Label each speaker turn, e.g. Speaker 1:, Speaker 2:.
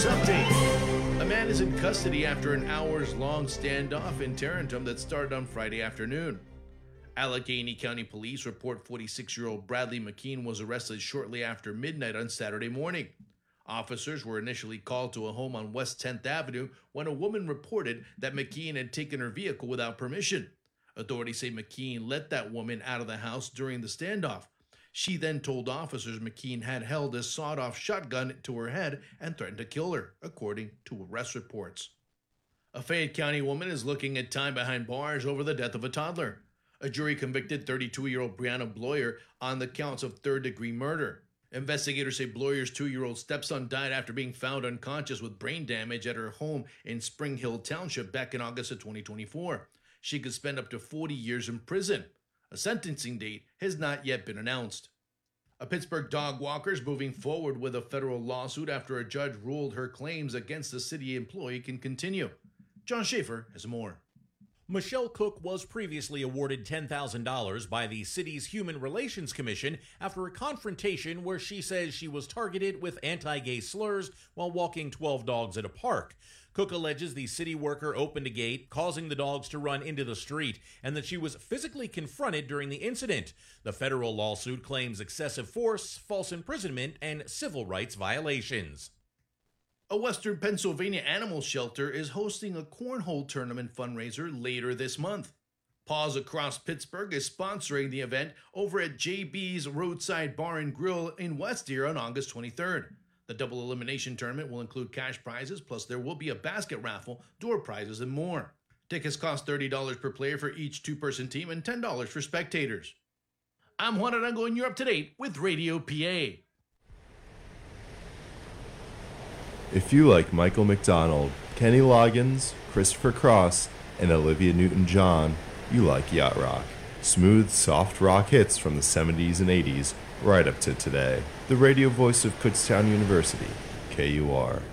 Speaker 1: News Update. A man is in custody after an hours-long standoff in Tarentum that started on Friday afternoon. Allegheny County Police report 46-year-old Bradley McKean was arrested shortly after midnight on Saturday morning. Officers were initially called to a home on West 10th Avenue when a woman reported that McKean had taken her vehicle without permission. Authorities say McKean let that woman out of the house during the standoff. She then told officers McKean had held a sawed-off shotgun to her head and threatened to kill her, according to arrest reports. A Fayette County woman is looking at time behind bars over the death of a toddler. A jury convicted 32-year-old Brianna Bloyer on the counts of third-degree murder. Investigators say Bloyer's 2-year-old stepson died after being found unconscious with brain damage at her home in Spring Hill Township back in August of 2024. She could spend up to 40 years in prison. A sentencing date has not yet been announced. A Pittsburgh dog walker is moving forward with a federal lawsuit after a judge ruled her claims against the city employee can continue. John Schaefer has more.
Speaker 2: Michelle Cook was previously awarded $10,000 by the city's Human Relations Commission after a confrontation where she says she was targeted with anti-gay slurs while walking 12 dogs at a park. Cook alleges the city worker opened a gate, causing the dogs to run into the street, and that she was physically confronted during the incident. The federal lawsuit claims excessive force, false imprisonment, and civil rights violations.
Speaker 1: A Western Pennsylvania animal shelter is hosting a cornhole tournament fundraiser later this month. Paws Across Pittsburgh is sponsoring the event over at JB's Roadside Bar and Grill in West Deer on August 23rd. The double elimination tournament will include cash prizes, plus there will be a basket raffle, door prizes, and more. Tickets cost $30 per player for each two-person team and $10 for spectators. I'm Juan Arango, and you're up to date with Radio PA.
Speaker 3: If you like Michael McDonald, Kenny Loggins, Christopher Cross, and Olivia Newton-John, you like yacht rock. Smooth, soft rock hits from the 70s and 80s, right up to today. The radio voice of Kutztown University, KUR.